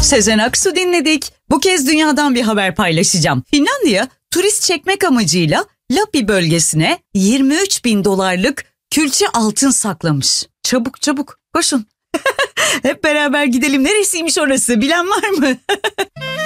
Sezen Aksu dinledik. Bu kez dünyadan bir haber paylaşacağım. Finlandiya turist çekmek amacıyla Lappi bölgesine 23.000 dolarlık külçe altın saklamış. Çabuk çabuk koşun. Hep beraber gidelim. Neresiymiş orası? Bilen var mı?